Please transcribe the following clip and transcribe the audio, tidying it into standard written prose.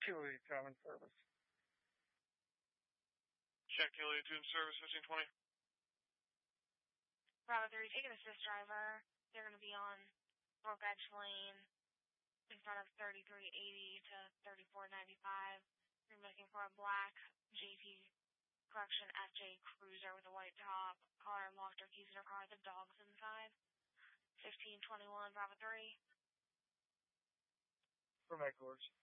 Kilo common service. Check Kilo Tune Service 1520. Bravo 3, take an assist driver. They're going to be on Brook Edge Lane in front of 3380 to 3495. You're looking for a black JP Correction FJ Cruiser with a white top. Caller locked her keys in her car. The dog's inside. 1521 Bravo 3. From headquarters.